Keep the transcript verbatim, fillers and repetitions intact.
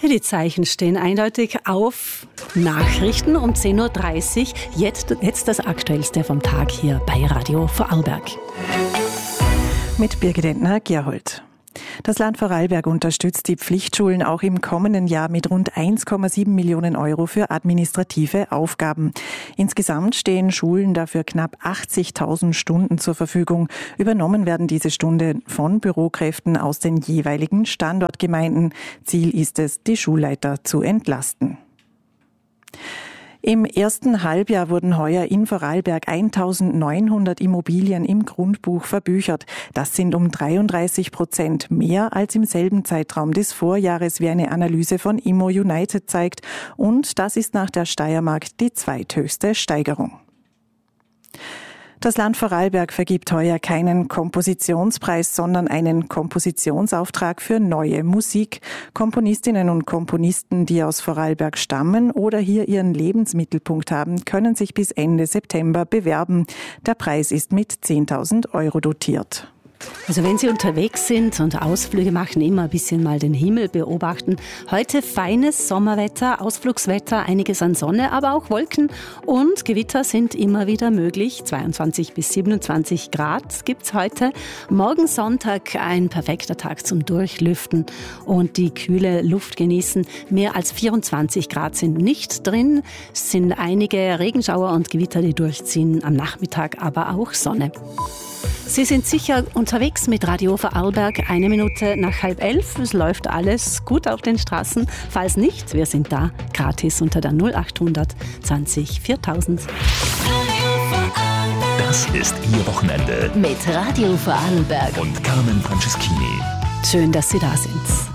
Ja, die Zeichen stehen eindeutig auf Nachrichten um zehn Uhr dreißig. Jetzt, jetzt das Aktuellste vom Tag hier bei Radio Vorarlberg. Mit Birgit Entner-Gerhold. Das Land Vorarlberg unterstützt die Pflichtschulen auch im kommenden Jahr mit rund eins Komma sieben Millionen Euro für administrative Aufgaben. Insgesamt stehen Schulen dafür knapp achtzigtausend Stunden zur Verfügung. Übernommen werden diese Stunden von Bürokräften aus den jeweiligen Standortgemeinden. Ziel ist es, die Schulleiter zu entlasten. Im ersten Halbjahr wurden heuer in Vorarlberg eintausendneunhundert Immobilien im Grundbuch verbüchert. Das sind um dreiunddreißig Prozent mehr als im selben Zeitraum des Vorjahres, wie eine Analyse von Immo United zeigt. Und das ist nach der Steiermark die zweithöchste Steigerung. Das Land Vorarlberg vergibt heuer keinen Kompositionspreis, sondern einen Kompositionsauftrag für neue Musik. Komponistinnen und Komponisten, die aus Vorarlberg stammen oder hier ihren Lebensmittelpunkt haben, können sich bis Ende September bewerben. Der Preis ist mit zehntausend Euro dotiert. Also wenn Sie unterwegs sind und Ausflüge machen, immer ein bisschen mal den Himmel beobachten. Heute feines Sommerwetter, Ausflugswetter, einiges an Sonne, aber auch Wolken und Gewitter sind immer wieder möglich. zweiundzwanzig bis siebenundzwanzig Grad gibt's heute. Morgen Sonntag ein perfekter Tag zum Durchlüften und die kühle Luft genießen. Mehr als vierundzwanzig Grad sind nicht drin. Es sind einige Regenschauer und Gewitter, die durchziehen. Am Nachmittag aber auch Sonne. Sie sind sicher unterwegs mit Radio Vorarlberg, eine Minute nach halb elf. Es läuft alles gut auf den Straßen. Falls nicht, wir sind da, gratis unter der null achthundert zwanzig viertausend. Das ist Ihr Wochenende mit Radio Vorarlberg und Carmen Franceschini. Schön, dass Sie da sind.